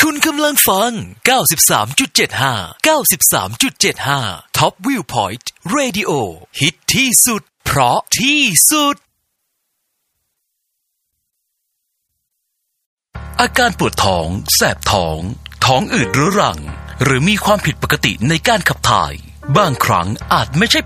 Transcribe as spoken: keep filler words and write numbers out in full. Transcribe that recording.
คุณกำลังฟัง เก้าสิบสามจุดเจ็ดห้า เก้าสิบสามจุดเจ็ดห้า Top Viewpoint Radio ฮิตที่สุดเพราะที่สุดอาการปวดท้องแสบท้องท้องอืดเรื้อรังหรือมีความผิดปกติในการขับถ่ายบางครั้งอาจไม่ใช่